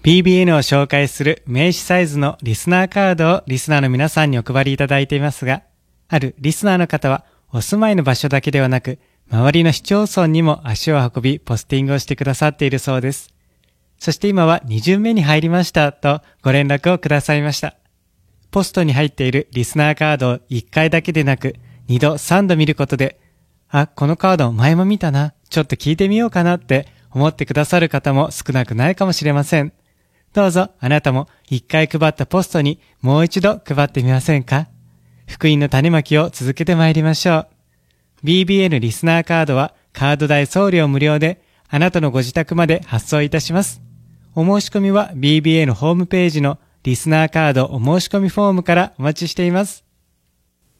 BBN を紹介する名刺サイズのリスナーカードをリスナーの皆さんにお配りいただいていますが、あるリスナーの方はお住まいの場所だけではなく、周りの市町村にも足を運びポスティングをしてくださっているそうです。そして今は2巡目に入りましたとご連絡をくださいました。ポストに入っているリスナーカードを1回だけでなく2度3度見ることで、このカード前も見たな、ちょっと聞いてみようかなって思ってくださる方も少なくないかもしれません。どうぞあなたも1回配ったポストにもう一度配ってみませんか？福音の種まきを続けてまいりましょう。BBN リスナーカードはカード代送料無料であなたのご自宅まで発送いたします。お申し込みは BBN ホームページのリスナーカードお申し込みフォームからお待ちしています。